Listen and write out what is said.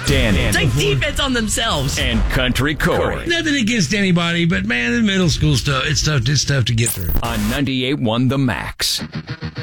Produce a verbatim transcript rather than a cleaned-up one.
Danny. It's like defense on themselves. And Country Corey. Nothing against anybody, but man, the middle school stuff, it's tough, it's tough to get through. On ninety-eight point one The Max.